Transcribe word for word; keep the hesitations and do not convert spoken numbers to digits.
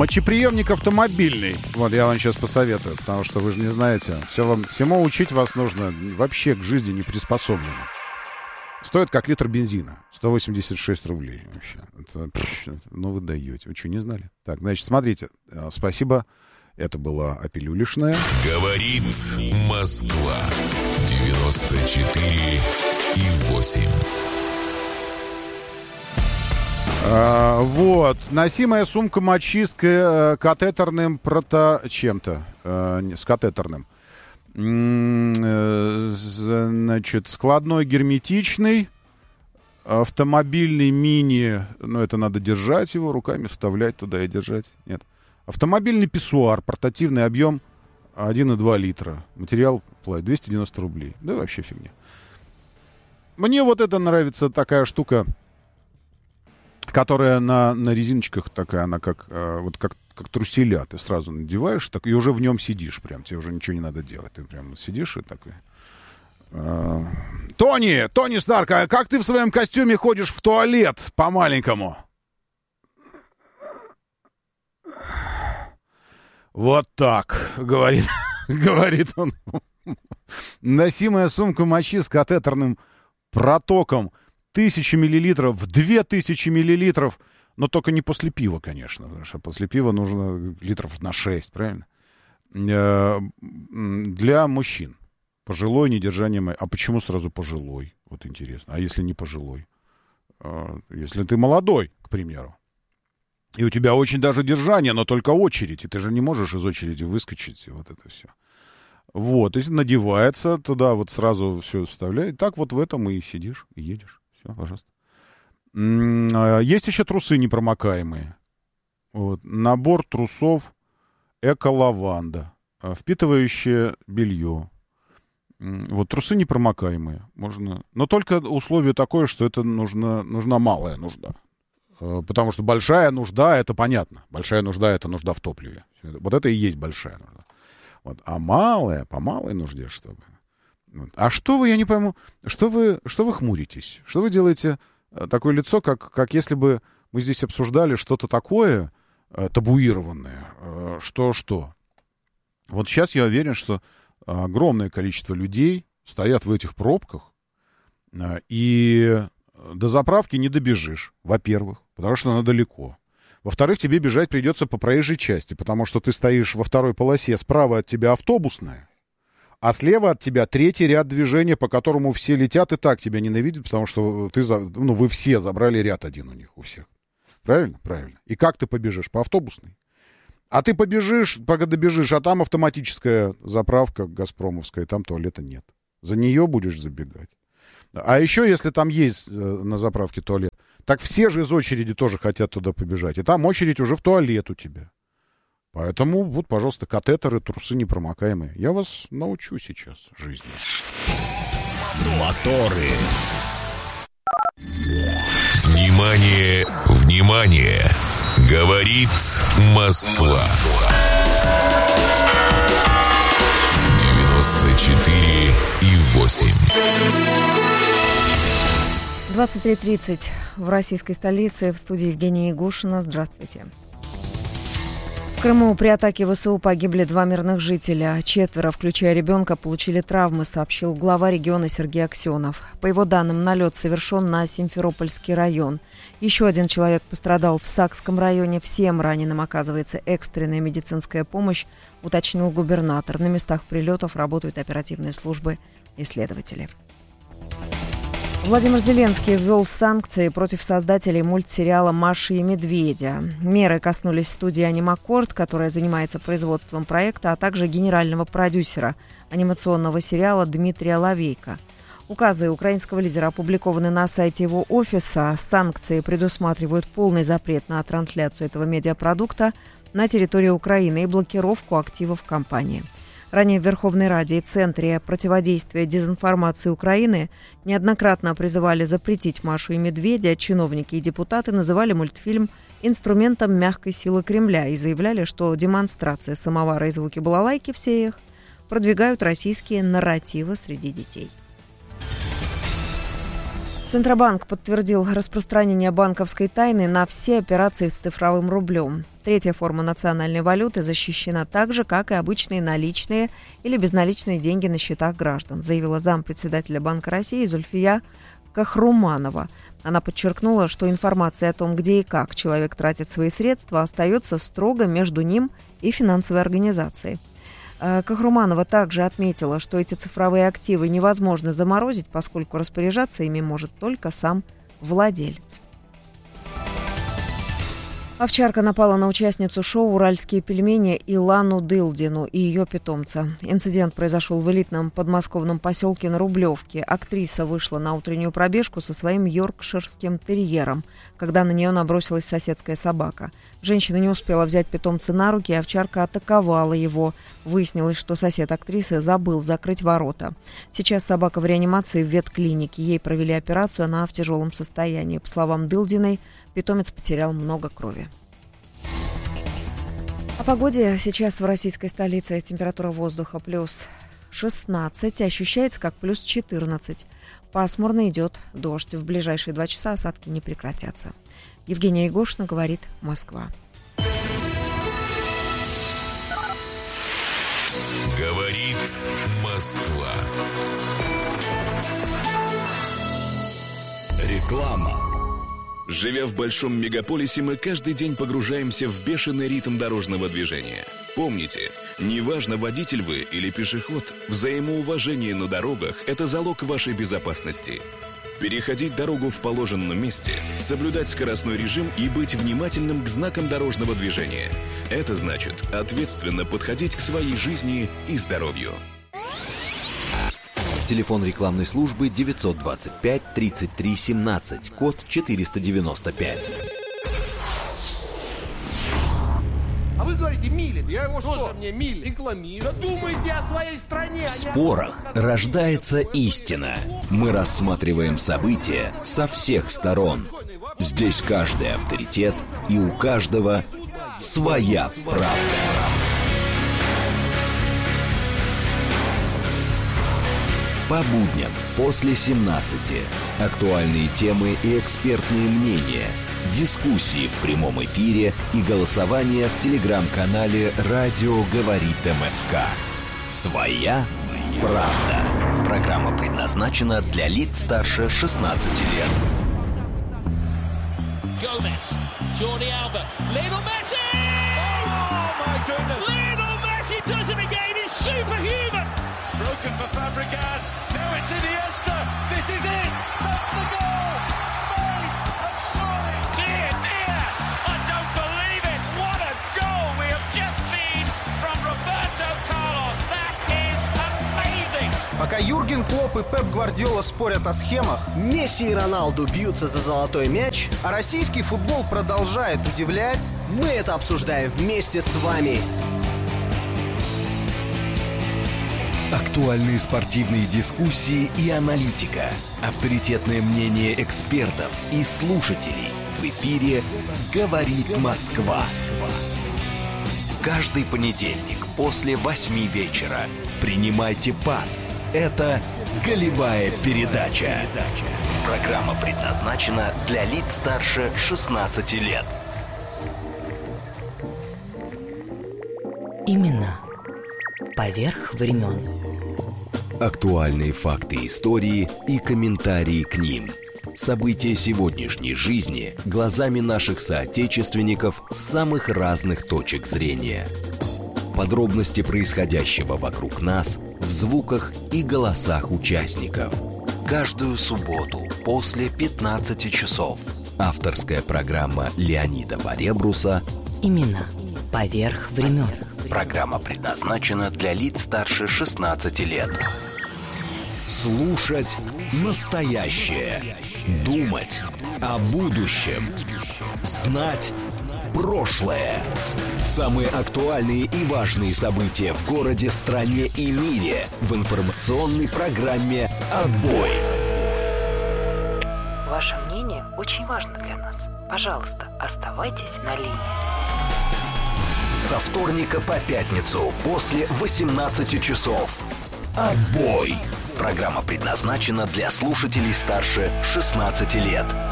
Мочеприемник автомобильный. Вот я вам сейчас посоветую, потому что вы же не знаете. Все вам, всему учить вас нужно вообще к жизни не приспособлено. Стоит как литр бензина. сто восемьдесят шесть рублей. Вообще. Это, пш, ну вы даете. Вы что, не знали? Так, значит, смотрите. Спасибо. Это была Опилюлишная. Говорит Москва. девяносто четыре и восемь. А, вот. Носимая сумка мочи с к- катетерным прото... чем-то. А, с катетерным. Значит, складной герметичный, автомобильный мини, ну, это надо держать его, руками вставлять туда и держать. Нет. Автомобильный писсуар, портативный, объем один и два литра. Материал двести девяносто рублей. Да вообще фигня. Мне вот это нравится, такая штука, которая на, на резиночках такая, она как, вот как как труселя, ты сразу надеваешь, так, и уже в нем сидишь прям, тебе уже ничего не надо делать, ты прям сидишь и такой... А... Тони, Тони Старк, а как ты в своем костюме ходишь в туалет по-маленькому? Вот так, говорит, говорит он. Носимая сумка мочи с катетерным протоком, тысяча миллилитров, две тысячи миллилитров. Но только не после пива, конечно, потому что после пива нужно литров на шесть, правильно? Для мужчин. Пожилой, недержание... А почему сразу пожилой? Вот интересно. А если не пожилой? Если ты молодой, к примеру, и у тебя очень даже держание, но только очередь, и ты же не можешь из очереди выскочить, и вот это все. Вот, если надевается, туда вот сразу все вставляет. Так вот в этом и сидишь, и едешь. Все, пожалуйста. Есть еще трусы непромокаемые. Вот. Набор трусов эко-лаванда. Впитывающее белье. Вот трусы непромокаемые. Можно... Но только условие такое, что это нужно, нужна малая нужда. Потому что большая нужда, это понятно. Большая нужда — это нужда в топливе. Вот это и есть большая нужда. Вот. А малая, по малой нужде, чтобы... Вот. А что вы, я не пойму, что вы, что вы хмуритесь? Что вы делаете... Такое лицо, как, как если бы мы здесь обсуждали что-то такое э, табуированное. Э, что-что. Вот сейчас я уверен, что огромное количество людей стоят в этих пробках, э, и до заправки не добежишь, во-первых, потому что она далеко. Во-вторых, тебе бежать придется по проезжей части, потому что ты стоишь во второй полосе, справа от тебя автобусная, а слева от тебя третий ряд движения, по которому все летят и так тебя ненавидят, потому что ты, ну, вы все забрали ряд один у них, у всех. Правильно? Правильно. И как ты побежишь? По автобусной. А ты побежишь, пока добежишь, а там автоматическая заправка газпромовская, там туалета нет. За нее будешь забегать. А еще, если там есть на заправке туалет, так все же из очереди тоже хотят туда побежать. И там очередь уже в туалет у тебя. Поэтому, вот, пожалуйста, катетеры, трусы непромокаемые. Я вас научу сейчас жизни. Моторы. Внимание, внимание! Говорит Москва. девяносто четыре и восемь. двадцать три тридцать в российской столице. В студии Евгения Ягушина. Здравствуйте. В Крыму при атаке ВСУ погибли два мирных жителя. Четверо, включая ребенка, получили травмы, сообщил глава региона Сергей Аксенов. По его данным, налет совершен на Симферопольский район. Еще один человек пострадал в Сакском районе. Всем раненым оказывается экстренная медицинская помощь, уточнил губернатор. На местах прилетов работают оперативные службы и следователи. Владимир Зеленский ввел санкции против создателей мультсериала «Маша и медведя». Меры коснулись студии «Анимакорд», которая занимается производством проекта, а также генерального продюсера анимационного сериала Дмитрия Лавейко. Указы украинского лидера опубликованы на сайте его офиса. Санкции предусматривают полный запрет на трансляцию этого медиапродукта на территории Украины и блокировку активов компании. Ранее в Верховной Раде и Центре противодействия дезинформации Украины неоднократно призывали запретить «Машу и медведя». Чиновники и депутаты называли мультфильм инструментом мягкой силы Кремля и заявляли, что демонстрация самовара и звуки балалайки в сериях продвигают российские нарративы среди детей. Центробанк подтвердил распространение банковской тайны на все операции с цифровым рублем. Третья форма национальной валюты защищена так же, как и обычные наличные или безналичные деньги на счетах граждан, заявила зампредседателя Банка России Зульфия Кахруманова. Она подчеркнула, что информация о том, где и как человек тратит свои средства, остается строго между ним и финансовой организацией. Кахруманова также отметила, что эти цифровые активы невозможно заморозить, поскольку распоряжаться ими может только сам владелец. Овчарка напала на участницу шоу «Уральские пельмени» Илану Дылдину и ее питомца. Инцидент произошел в элитном подмосковном поселке на Рублевке. Актриса вышла на утреннюю пробежку со своим йоркширским терьером, когда на нее набросилась соседская собака. Женщина не успела взять питомца на руки, и овчарка атаковала его. Выяснилось, что сосед актрисы забыл закрыть ворота. Сейчас собака в реанимации в ветклинике. Ей провели операцию, она в тяжелом состоянии. По словам Дылдиной, питомец потерял много крови. О погоде. Сейчас в российской столице температура воздуха плюс шестнадцать, ощущается как плюс четырнадцать. Пасмурно, идет дождь. В ближайшие два часа осадки не прекратятся. Евгения Егошина, говорит Москва. Говорит Москва. Реклама. Живя в большом мегаполисе, мы каждый день погружаемся в бешеный ритм дорожного движения. Помните, неважно, водитель вы или пешеход, взаимоуважение на дорогах – это залог вашей безопасности. Переходить дорогу в положенном месте, соблюдать скоростной режим и быть внимательным к знакам дорожного движения – это значит ответственно подходить к своей жизни и здоровью. Телефон рекламной службы девятьсот двадцать пять тридцать три семнадцать, код четыреста девяносто пять. А вы говорите, милит. Я его что? Мне милит. Рекламирую. Да думайте о своей стране. В спорах рождается истина. Мы рассматриваем события со всех сторон. Здесь каждый авторитет, и у каждого своя правда. По будням после семнадцати. Актуальные темы и экспертные мнения. Дискуссии в прямом эфире и голосование в телеграм-канале «Радио говорит МСК». Своя правда. Программа предназначена для лиц старше шестнадцати лет. Gomez, Jordi Alba, Lionel Messi! Oh my goodness! Lionel Messi does it again. He's superhuman. It's broken for Fabregas. Now it's Iniesta. This is it. That's the goal. Spain have surely. Dear, dear, I don't believe it. What a goal we have just seen from Roberto Carlos. That is amazing. Пока Юрген Клопп и Пеп Гвардиола спорят о схемах, Месси и Роналду бьются за золотой мяч, а российский футбол продолжает удивлять, мы это обсуждаем вместе с вами. Актуальные спортивные дискуссии и аналитика. Авторитетное мнение экспертов и слушателей. В эфире «Говорит Москва». Каждый понедельник после восьми вечера. Принимайте пас. Это «Голевая передача». Программа предназначена для лиц старше шестнадцати лет. Именно поверх времен. Актуальные факты истории и комментарии к ним. События сегодняшней жизни глазами наших соотечественников с самых разных точек зрения. Подробности происходящего вокруг нас в звуках и голосах участников. Каждую субботу после пятнадцати часов. Авторская программа Леонида Баребруса Именно поверх времен. Программа предназначена для лиц старше шестнадцати лет. Слушать настоящее. Думать о будущем. Знать прошлое. Самые актуальные и важные события в городе, стране и мире в информационной программе «Отбой». Ваше мнение очень важно для нас. Пожалуйста, оставайтесь на линии. Со вторника по пятницу после восемнадцати часов. «Отбой». Программа предназначена для слушателей старше шестнадцати лет.